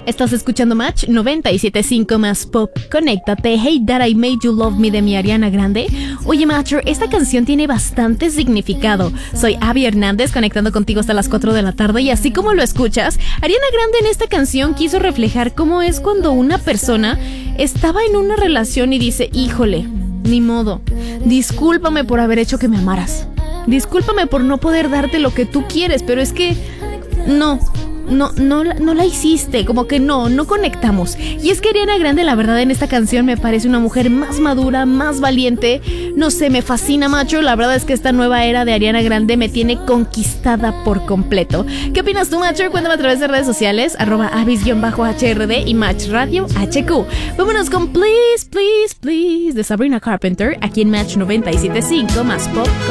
Estás escuchando Match 97.5 más pop. Conéctate. Hey That I Made You Love Me de mi Ariana Grande. Oye, Matcher, esta canción tiene bastante significado. Soy Abby Hernández, conectando contigo hasta las 4 de la tarde. Y así como lo escuchas, Ariana Grande en esta canción quiso reflejar cómo es cuando una persona estaba en una relación y dice: híjole, ni modo, discúlpame por haber hecho que me amaras. Discúlpame por no poder darte lo que tú quieres, pero es que no la hiciste, como que no conectamos. Y es que Ariana Grande, la verdad, en esta canción me parece una mujer más madura, más valiente. No sé, me fascina, macho. La verdad es que esta nueva era de Ariana Grande me tiene conquistada por completo. ¿Qué opinas tú, macho? Cuéntame a través de redes sociales, @avis_HRD y Match Radio HQ. Vámonos con Please, Please, Please de Sabrina Carpenter, aquí en Match 97.5 más pop.